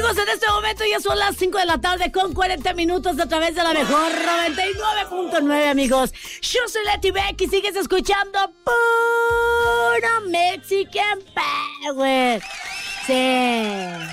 Amigos, en este momento ya son las 5 de la tarde con 40 minutos a través de la mejor 99.9, amigos. Yo soy Leti Beck y sigues escuchando puro Mexican Power. Sí.